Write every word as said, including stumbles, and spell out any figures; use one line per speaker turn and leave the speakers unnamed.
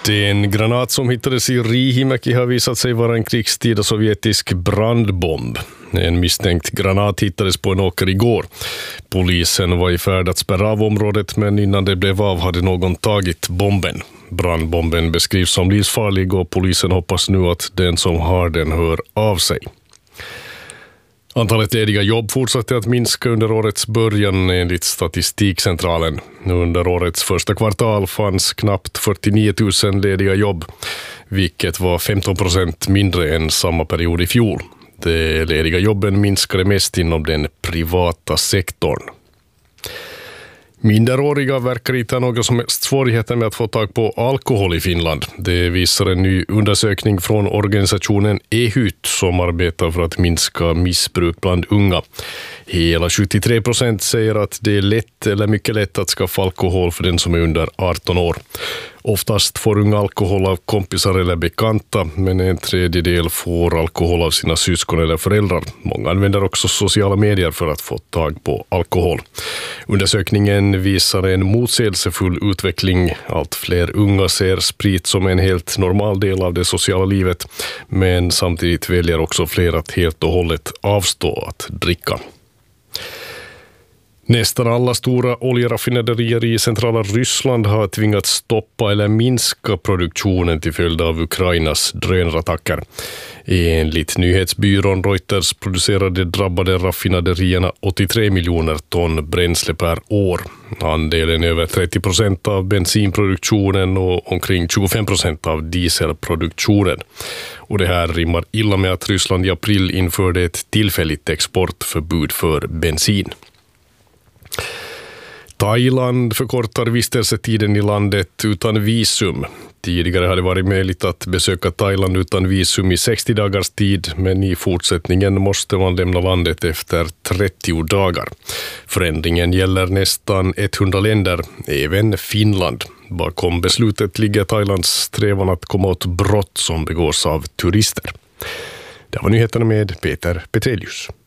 Den granat som hittades i Riihimäki har visat sig vara en krigstida sovjetisk brandbomb. En misstänkt granat hittades på en åker igår. Polisen var i färd att spärra av området, men innan det blev av hade någon tagit bomben. Brandbomben beskrivs som livsfarlig och polisen hoppas nu att den som har den hör av sig. Antalet lediga jobb fortsatte att minska under årets början enligt Statistikcentralen. Under årets första kvartal fanns knappt fyrtionio tusen lediga jobb, vilket var femton procent mindre än samma period i fjol. De lediga jobben minskade mest inom den privata sektorn. Minderåriga verkar inte ha några som helst svårigheter med att få tag på alkohol i Finland. Det visar en ny undersökning från organisationen E H U T som arbetar för att minska missbruk bland unga. Hela sjuttiotre procent säger att det är lätt eller mycket lätt att skaffa alkohol för den som är under arton år. Oftast får unga alkohol av kompisar eller bekanta, men en tredjedel får alkohol av sina syskon eller föräldrar. Många använder också sociala medier för att få tag på alkohol. Undersökningen visar en motsägelsefull utveckling. Allt fler unga ser sprit som en helt normal del av det sociala livet, men samtidigt väljer också fler att helt och hållet avstå att dricka. Nästan alla stora oljeraffinaderier i centrala Ryssland har tvingats stoppa eller minska produktionen till följd av Ukrainas drönarattacker. Enligt nyhetsbyrån Reuters producerade drabbade raffinaderierna åttiotre miljoner ton bränsle per år. Andelen är över trettio procent av bensinproduktionen och omkring tjugofem procent av dieselproduktionen. Och det här rimmar illa med att Ryssland i april införde ett tillfälligt exportförbud för bensin. Thailand förkortar vistelsetiden i landet utan visum. Tidigare hade det varit möjligt att besöka Thailand utan visum i sextio dagars tid, men i fortsättningen måste man lämna landet efter trettio dagar. Förändringen gäller nästan hundra länder, även Finland. Bakom beslutet ligger Thailands strävan att komma åt brott som begås av turister. Det var nyheterna med Peter Petrelius.